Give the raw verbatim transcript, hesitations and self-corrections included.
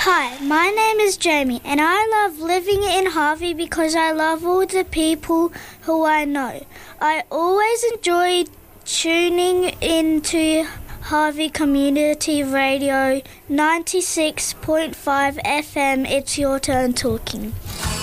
Hi, my name is Jamie and I love living in Harvey because I love all the people who I know. I always enjoy tuning into Harvey Community Radio ninety-six point five F M. It's your turn talking.